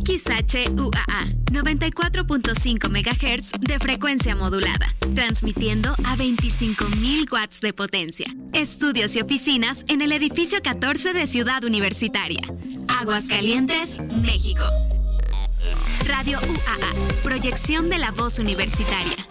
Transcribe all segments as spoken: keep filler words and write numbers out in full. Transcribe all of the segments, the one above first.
X H U A A, noventa y cuatro punto cinco megahertz de frecuencia modulada, transmitiendo a veinticinco mil watts de potencia. Estudios y oficinas en el edificio catorce de Ciudad Universitaria. Aguascalientes, México. Radio U A A, proyección de la voz universitaria.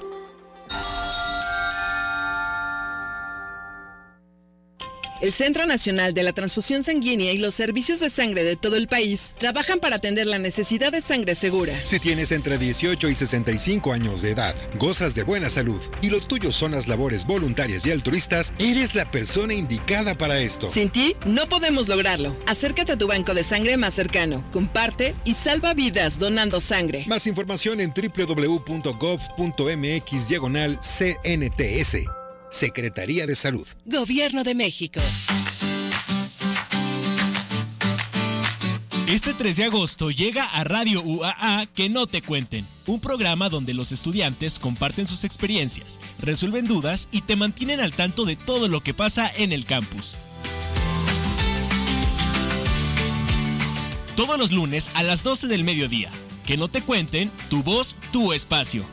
El Centro Nacional de la Transfusión Sanguínea y los servicios de sangre de todo el país trabajan para atender la necesidad de sangre segura. Si tienes entre dieciocho y sesenta y cinco años de edad, gozas de buena salud y lo tuyo son las labores voluntarias y altruistas, eres la persona indicada para esto. Sin ti, no podemos lograrlo. Acércate a tu banco de sangre más cercano, comparte y salva vidas donando sangre. Más información en doble u doble u doble u punto gov punto eme equis diagonal C N T S. Secretaría de Salud. Gobierno de México. Este tres de agosto llega a Radio U A A Que No Te Cuenten, un programa donde los estudiantes comparten sus experiencias, resuelven dudas y te mantienen al tanto de todo lo que pasa en el campus. Todos los lunes a las doce del mediodía. Que no te cuenten, tu voz, tu espacio.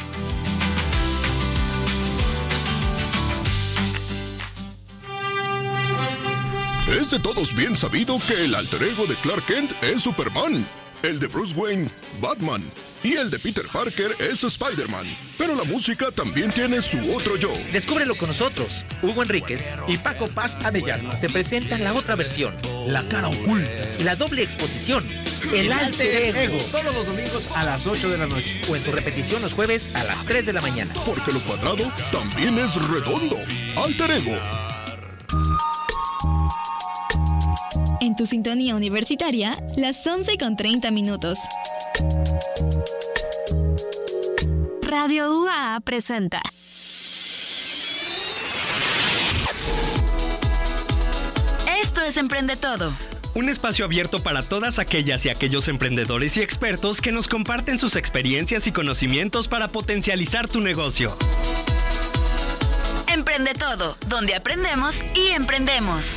Es de todos bien sabido que el alter ego de Clark Kent es Superman, el de Bruce Wayne, Batman, y el de Peter Parker es Spider-Man. Pero la música también tiene su otro yo. Descúbrelo con nosotros. Hugo Enríquez y Paco Paz Arellano te presentan la otra versión, la cara oculta, la doble exposición, el alter ego. Todos los domingos a las ocho de la noche. O en su repetición los jueves a las tres de la mañana. Porque lo cuadrado también es redondo. Alter ego. En tu sintonía universitaria, las once con treinta minutos. Radio U A A presenta. Esto es Emprende Todo. Un espacio abierto para todas aquellas y aquellos emprendedores y expertos que nos comparten sus experiencias y conocimientos para potencializar tu negocio. Emprende Todo, donde aprendemos y emprendemos.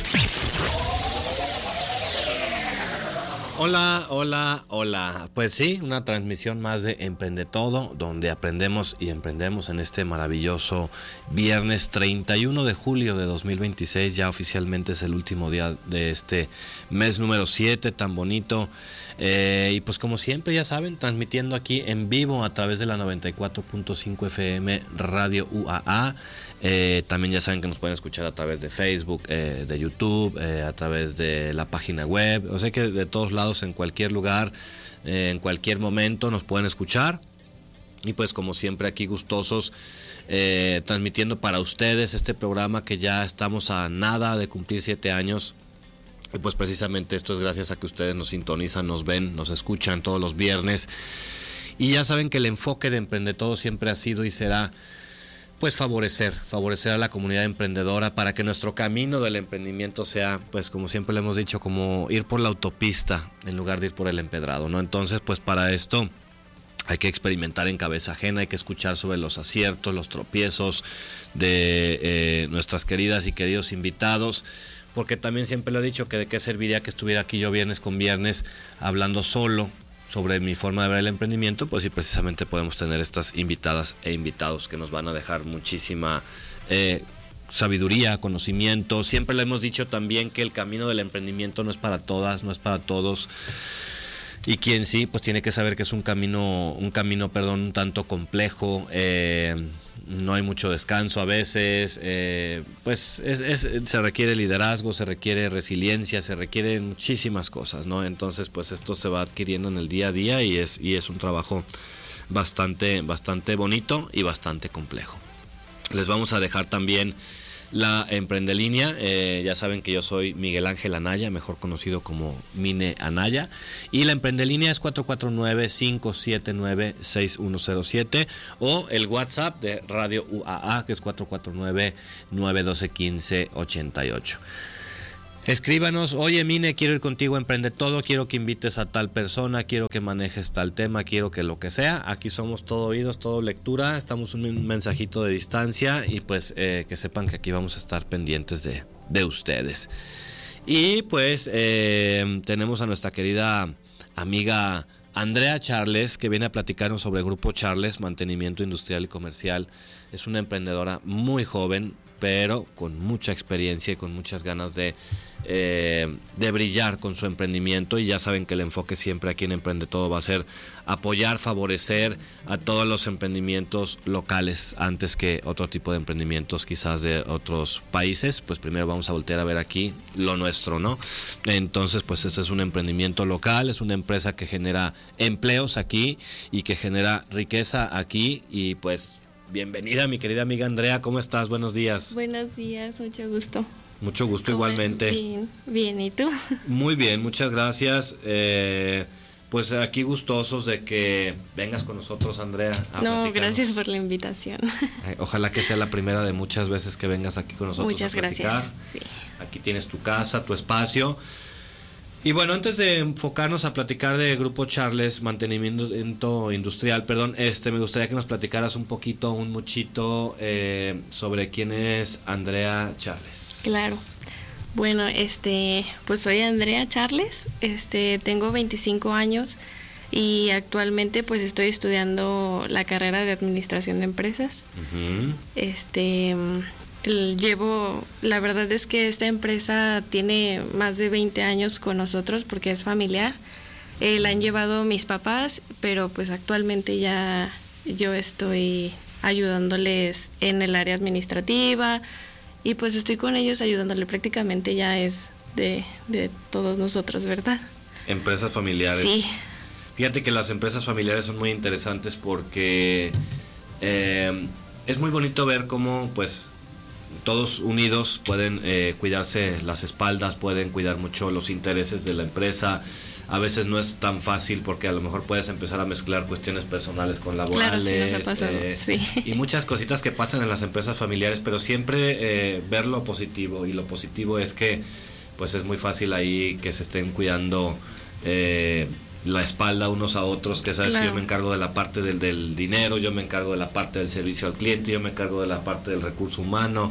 Hola, hola, hola. Pues sí, una transmisión más de Emprende Todo, donde aprendemos y emprendemos en este maravilloso viernes treinta y uno de julio de dos mil veintiséis. Ya oficialmente es el último día de este mes número siete, tan bonito. Eh, y pues como siempre, ya saben, transmitiendo aquí en vivo a través de la noventa y cuatro punto cinco F M Radio U A A. Eh, también ya saben que nos pueden escuchar a través de Facebook, eh, de YouTube, eh, a través de la página web. O sea que de todos lados, en cualquier lugar, eh, en cualquier momento nos pueden escuchar. Y pues como siempre aquí gustosos, eh, transmitiendo para ustedes este programa que ya estamos a nada de cumplir siete años. Y pues precisamente esto es gracias a que ustedes nos sintonizan, nos ven, nos escuchan todos los viernes. Y ya saben que el enfoque de Emprende Todo siempre ha sido y será pues favorecer, favorecer a la comunidad emprendedora para que nuestro camino del emprendimiento sea, pues como siempre le hemos dicho, como ir por la autopista en lugar de ir por el empedrado, ¿no? Entonces, pues para esto hay que experimentar en cabeza ajena, hay que escuchar sobre los aciertos, los tropiezos de eh, nuestras queridas y queridos invitados, porque también siempre lo he dicho que de qué serviría que estuviera aquí yo viernes con viernes hablando solo sobre mi forma de ver el emprendimiento, pues sí, precisamente podemos tener estas invitadas e invitados que nos van a dejar muchísima eh, sabiduría, conocimiento. Siempre le hemos dicho también que el camino del emprendimiento no es para todas, no es para todos. Y quien sí, pues tiene que saber que es un camino, un camino, perdón, un tanto complejo. Eh, no hay mucho descanso a veces, eh, pues es, es, se requiere liderazgo, se requiere resiliencia, se requieren muchísimas cosas, ¿no? Entonces, pues esto se va adquiriendo en el día a día y es, y es un trabajo bastante, bastante bonito y bastante complejo. Les vamos a dejar también la Emprendelínea. Eh, ya saben que yo soy Miguel Ángel Anaya, mejor conocido como Mine Anaya, y la Emprendelínea es cuatro cuatro nueve, cinco siete nueve, seis uno cero siete, o el WhatsApp de Radio U A A, que es cuatro cuatro nueve, nueve uno dos, uno cinco ocho ocho. Escríbanos: oye Mine, quiero ir contigo a Emprende Todo, quiero que invites a tal persona, quiero que manejes tal tema, quiero que lo que sea. Aquí somos todo oídos, todo lectura, estamos un mensajito de distancia y pues eh, que sepan que aquí vamos a estar pendientes de, de ustedes. Y pues eh, tenemos a nuestra querida amiga Andrea Charles, que viene a platicarnos sobre el Grupo Charles, Mantenimiento Industrial y Comercial. Es una emprendedora muy joven, pero con mucha experiencia y con muchas ganas de, eh, de brillar con su emprendimiento. Y ya saben que el enfoque siempre aquí en Emprende Todo va a ser apoyar, favorecer a todos los emprendimientos locales antes que otro tipo de emprendimientos quizás de otros países. Pues primero vamos a voltear a ver aquí lo nuestro, ¿no? Entonces, pues este es un emprendimiento local, es una empresa que genera empleos aquí y que genera riqueza aquí. Y pues bienvenida, mi querida amiga Andrea, ¿cómo estás? Buenos días. Buenos días, mucho gusto. Mucho gusto igualmente. Bien, bien, ¿y tú? Muy bien, muchas gracias. Eh, pues aquí gustosos de que vengas con nosotros, Andrea. A no, platicarnos. Gracias por la invitación. Eh, ojalá que sea la primera de muchas veces que vengas aquí con nosotros. Muchas a platicar. gracias. Sí. Aquí tienes tu casa, tu espacio. Y bueno, antes de enfocarnos a platicar de Grupo Charles, Mantenimiento Industrial, perdón, este, me gustaría que nos platicaras un poquito, un muchito eh, sobre quién es Andrea Charles. Claro. Bueno, este, pues soy Andrea Charles, este, tengo veinticinco años y actualmente pues estoy estudiando la carrera de Administración de Empresas. Uh-huh. Este... Llevo, la verdad es que esta empresa tiene más de veinte años con nosotros porque es familiar. Eh, la han llevado mis papás, pero pues actualmente ya yo estoy ayudándoles en el área administrativa y pues estoy con ellos ayudándole, prácticamente ya es de, de todos nosotros, ¿verdad? Empresas familiares. Sí. Fíjate que las empresas familiares son muy interesantes porque eh, es muy bonito ver cómo pues todos unidos pueden eh, cuidarse las espaldas, pueden cuidar mucho los intereses de la empresa. A veces no es tan fácil porque a lo mejor puedes empezar a mezclar cuestiones personales con laborales. Claro, sí nos ha pasado, eh, sí. Y muchas cositas que pasan en las empresas familiares, pero siempre eh, ver lo positivo. Y lo positivo es que pues es muy fácil ahí que se estén cuidando eh, la espalda unos a otros, que sabes claro. que yo me encargo de la parte del, del dinero, yo me encargo de la parte del servicio al cliente, yo me encargo de la parte del recurso humano,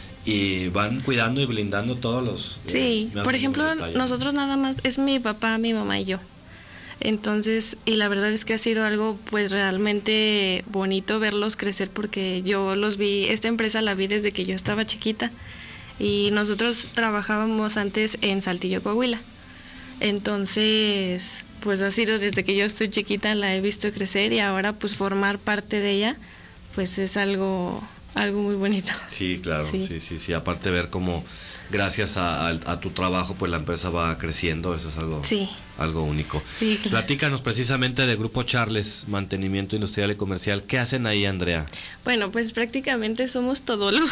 y van cuidando y blindando todos los... Sí, eh, por ejemplo, detalles. Nosotros nada más, es mi papá, mi mamá y yo. Entonces, y la verdad es que ha sido algo pues realmente bonito verlos crecer porque yo los vi, esta empresa la vi desde que yo estaba chiquita y nosotros trabajábamos antes en Saltillo, Coahuila. Entonces, pues ha sido desde que yo estoy chiquita, la he visto crecer y ahora pues formar parte de ella, pues es algo, algo muy bonito. Sí, claro, sí, sí, sí, sí. Aparte ver cómo gracias a, a, a tu trabajo pues la empresa va creciendo, eso es algo, sí. algo único. Sí, claro. Platícanos precisamente de Grupo Charles, Mantenimiento Industrial y Comercial. ¿Qué hacen ahí, Andrea? Bueno, pues prácticamente somos todólogos.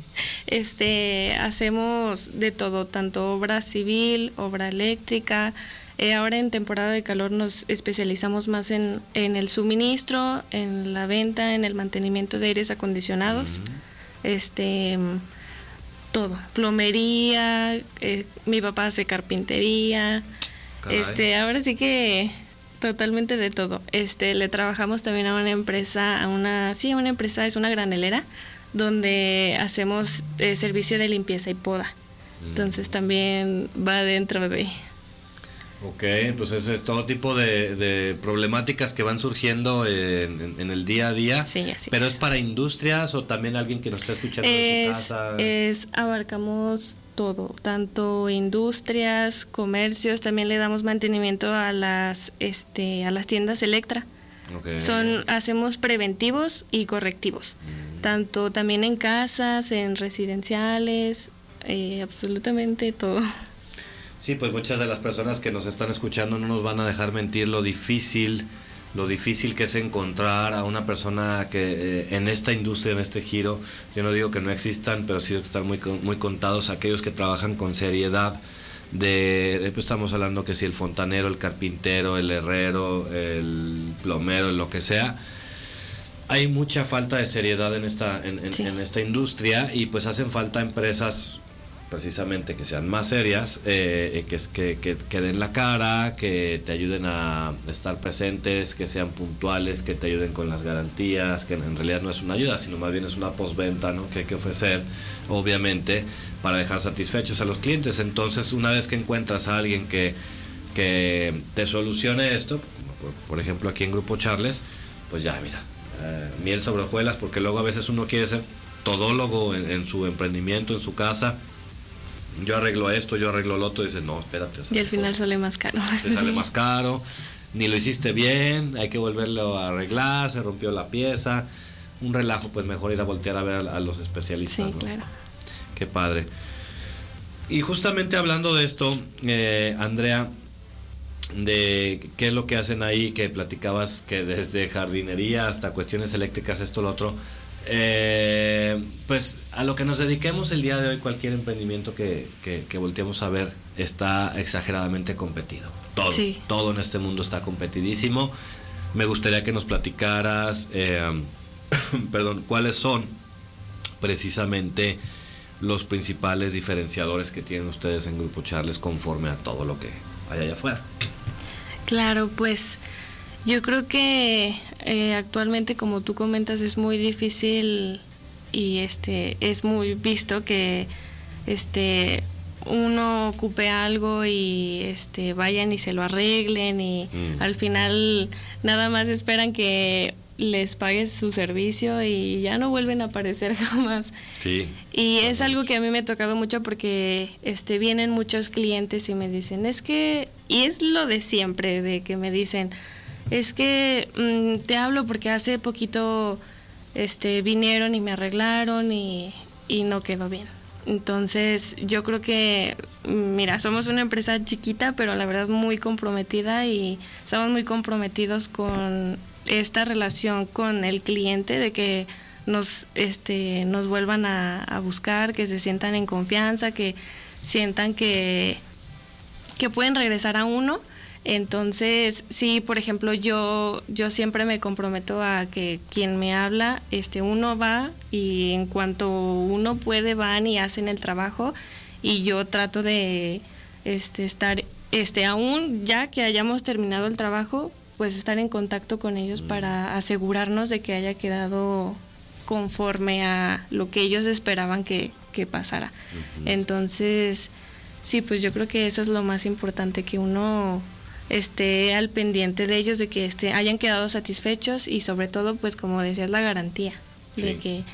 Este, hacemos de todo, tanto obra civil, obra eléctrica. Eh, ahora en temporada de calor nos especializamos más en, en el suministro, en la venta, en el mantenimiento de aires acondicionados. Uh-huh. Este, todo, plomería, eh, mi papá hace carpintería. Caray. Este, ahora sí que totalmente de todo. Este, le trabajamos también a una empresa, a una, sí, a una empresa, es una granelera, donde hacemos eh, servicio de limpieza y poda. Mm. Entonces también va dentro de... Ok, pues eso es todo tipo de, de problemáticas que van surgiendo en, en, en el día a día. Sí, así ¿Pero es. es para industrias o también alguien que nos está escuchando es, en su casa? Es, abarcamos todo, tanto industrias, comercios, también le damos mantenimiento a las, este, a las tiendas Electra. Okay. Son, hacemos preventivos y correctivos, mm. tanto también en casas, en residenciales, eh, absolutamente todo. Sí, pues muchas de las personas que nos están escuchando no nos van a dejar mentir lo difícil, lo difícil que es encontrar a una persona que eh, en esta industria, en este giro, yo no digo que no existan, pero sí que están muy, muy contados aquellos que trabajan con seriedad. De, de pues estamos hablando que si el fontanero, el carpintero, el herrero, el plomero, lo que sea, hay mucha falta de seriedad en esta, en, en, sí. en esta industria y pues hacen falta empresas precisamente que sean más serias, eh, que, que, que, que den la cara, que te ayuden a estar presentes, que sean puntuales, que te ayuden con las garantías, que en realidad no es una ayuda, sino más bien es una postventa, ¿no? Que hay que ofrecer, obviamente, para dejar satisfechos a los clientes. Entonces, una vez que encuentras a alguien que, que te solucione esto, por, por ejemplo aquí en Grupo Charles, pues ya mira, eh, miel sobre hojuelas, porque luego a veces uno quiere ser todólogo en, en su emprendimiento, en su casa. Yo arreglo esto, yo arreglo lo otro, y dices, no, espérate. O sea, y al final sale más caro. Te sale más caro, ni lo hiciste bien, hay que volverlo a arreglar, se rompió la pieza, un relajo, pues mejor ir a voltear a ver a, a los especialistas. Sí, ¿no? claro. Qué padre. Y justamente hablando de esto, eh, Andrea, de qué es lo que hacen ahí, que platicabas que desde jardinería hasta cuestiones eléctricas, esto, lo otro, eh, pues a lo que nos dediquemos el día de hoy, cualquier emprendimiento que, que, que volteemos a ver está exageradamente competido. Todo, sí. todo en este mundo está competidísimo. Me gustaría que nos platicaras, eh, perdón, cuáles son precisamente los principales diferenciadores que tienen ustedes en Grupo Charles conforme a todo lo que hay allá afuera. Claro, pues yo creo que eh, actualmente, como tú comentas, es muy difícil y este es muy visto que este uno ocupe algo y este vayan y se lo arreglen y mm. al final nada más esperan que les pagues su servicio y ya no vuelven a aparecer jamás. Sí. Y es algo que a mí me ha tocado mucho porque este vienen muchos clientes y me dicen, es que, y es lo de siempre, de que me dicen, es que mmm, te hablo porque hace poquito este vinieron y me arreglaron y, y no quedó bien. Entonces yo creo que, mira, somos una empresa chiquita, pero la verdad muy comprometida y estamos muy comprometidos con esta relación con el cliente, de que nos este nos vuelvan a, a buscar, que se sientan en confianza, que sientan que que pueden regresar a uno. Entonces sí, por ejemplo, yo yo siempre me comprometo a que quien me habla, este uno va y en cuanto uno puede van y hacen el trabajo, y yo trato de este estar este aún ya que hayamos terminado el trabajo, pues estar en contacto con ellos para asegurarnos de que haya quedado conforme a lo que ellos esperaban que, que pasara. Uh-huh. Entonces, sí, pues yo creo que eso es lo más importante, que uno esté al pendiente de ellos, de que este, hayan quedado satisfechos y sobre todo, pues como decías, la garantía, sí. de que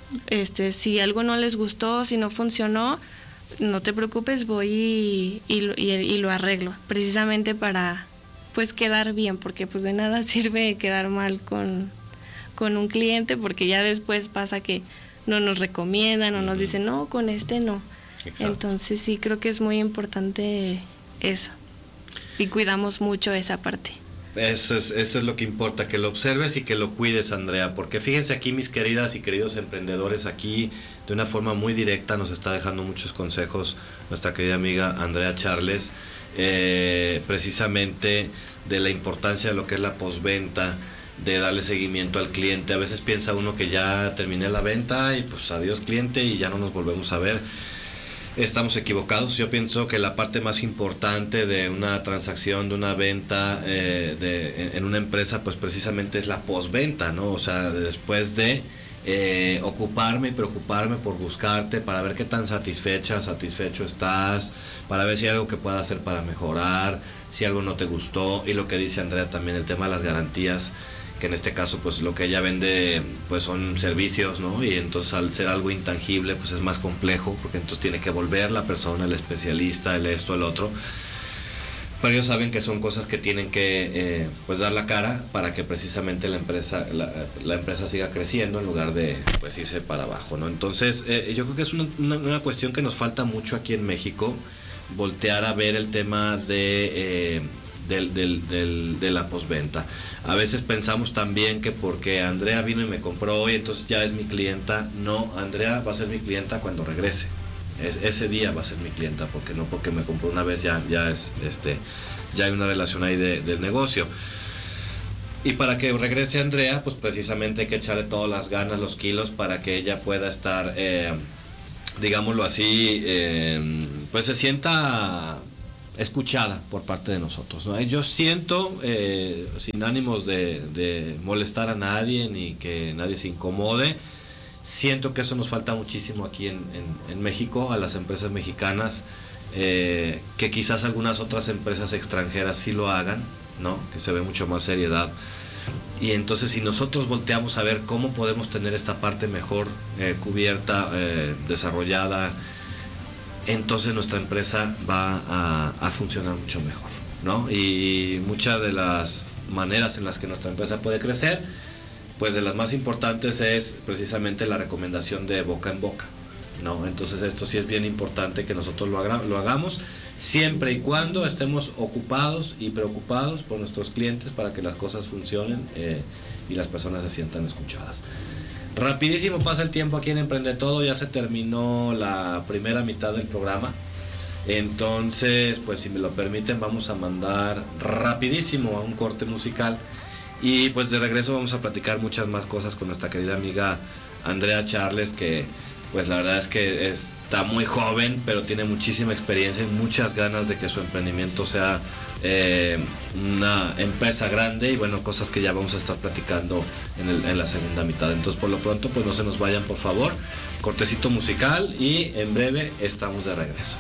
este, si algo no les gustó, si no funcionó, no te preocupes, voy y, y, y, y lo arreglo, precisamente para pues quedar bien, porque pues de nada sirve quedar mal con, con un cliente, porque ya después pasa que no nos recomiendan o nos dicen, no, con este no. Exacto. Entonces sí creo que es muy importante eso, y cuidamos mucho esa parte. Eso es, eso es lo que importa, que lo observes y que lo cuides, Andrea, porque fíjense aquí, mis queridas y queridos emprendedores, aquí de una forma muy directa nos está dejando muchos consejos nuestra querida amiga Andrea Charles, eh, precisamente de la importancia de lo que es la postventa, de darle seguimiento al cliente. A veces piensa uno que ya terminé la venta y pues adiós cliente y ya no nos volvemos a ver. Estamos equivocados. Yo pienso que la parte más importante de una transacción, de una venta eh, de, en una empresa, pues precisamente es la postventa, ¿no? O sea, después de eh, ocuparme y preocuparme por buscarte para ver qué tan satisfecha, satisfecho estás, para ver si hay algo que pueda hacer para mejorar, si algo no te gustó, y lo que dice Andrea también, el tema de las garantías, que en este caso pues lo que ella vende pues son servicios, ¿no? Y entonces al ser algo intangible pues es más complejo, porque entonces tiene que volver la persona, el especialista, el esto, el otro. Pero ellos saben que son cosas que tienen que eh, pues dar la cara para que precisamente la empresa la, la empresa siga creciendo en lugar de pues irse para abajo, ¿no? Entonces eh, yo creo que es una, una, una cuestión que nos falta mucho aquí en México, voltear a ver el tema de eh, Del, del, del, de la postventa. A veces pensamos también que porque Andrea vino y me compró hoy, entonces ya es mi clienta. No, Andrea va a ser mi clienta cuando regrese. Es, ese día va a ser mi clienta, porque no porque me compró una vez ya, ya es este ya hay una relación ahí de, del negocio. Y para que regrese Andrea, pues precisamente hay que echarle todas las ganas, los kilos, para que ella pueda estar, eh, digámoslo así, eh, pues se sienta escuchada por parte de nosotros, ¿no? Yo siento, eh, sin ánimos de, de molestar a nadie ni que nadie se incomode, siento que eso nos falta muchísimo aquí en, en, en México, a las empresas mexicanas, eh, que quizás algunas otras empresas extranjeras sí lo hagan, ¿no? Que se ve mucho más seriedad. Y entonces si nosotros volteamos a ver cómo podemos tener esta parte mejor eh, cubierta, eh, desarrollada, entonces nuestra empresa va a, a funcionar mucho mejor, ¿no? Y muchas de las maneras en las que nuestra empresa puede crecer, pues de las más importantes es precisamente la recomendación de boca en boca, ¿no? Entonces esto sí es bien importante que nosotros lo, haga, lo hagamos siempre y cuando estemos ocupados y preocupados por nuestros clientes para que las cosas funcionen eh, y las personas se sientan escuchadas. Rapidísimo pasa el tiempo aquí en Emprende Todo, ya se terminó la primera mitad del programa. Entonces, pues si me lo permiten, vamos a mandar rapidísimo a un corte musical y pues de regreso vamos a platicar muchas más cosas con nuestra querida amiga Andrea Charles, que pues la verdad es que está muy joven, pero tiene muchísima experiencia y muchas ganas de que su emprendimiento sea eh, una empresa grande, y bueno, cosas que ya vamos a estar platicando en, el, en la segunda mitad. Entonces, por lo pronto, pues no se nos vayan, por favor. Cortecito musical y en breve estamos de regreso.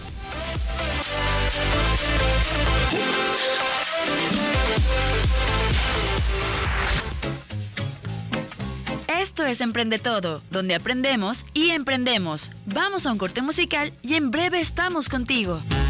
Esto es Emprende Todo, donde aprendemos y emprendemos. Vamos a un corte musical y en breve estamos contigo.